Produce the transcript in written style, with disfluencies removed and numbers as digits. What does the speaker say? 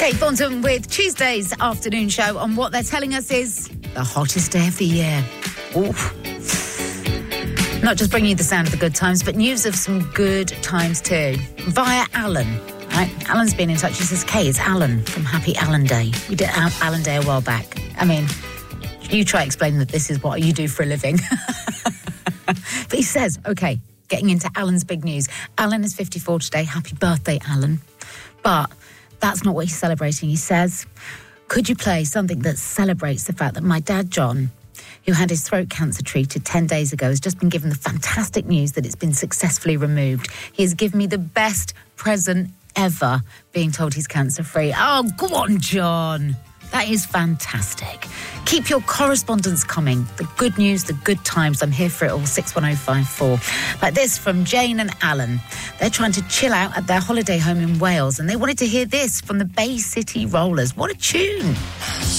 Kate Thornton with Tuesday's afternoon show on what they're telling us is the hottest day of the year. Oof. Not just bringing you the sound of the good times, but news of some good times too. Via Alan. Right? Alan's been in touch. He says, Kay, it's Alan from Happy Alan Day. We did Alan Day a while back. I mean, you try explaining that this is what you do for a living. But he says, okay, getting into Alan's big news. Alan is 54 today. Happy birthday, Alan. But that's not what he's celebrating. He says, could you play something that celebrates the fact that my dad, John, who had his throat cancer treated 10 days ago, has just been given the fantastic news that it's been successfully removed. He has given me the best present ever, being told he's cancer-free. Oh, go on, John. That is fantastic. Keep your correspondence coming. The good news, the good times. I'm here for it all. 61054. Like this from Jane and Alan. They're trying to chill out at their holiday home in Wales, and they wanted to hear this from the Bay City Rollers. What a tune.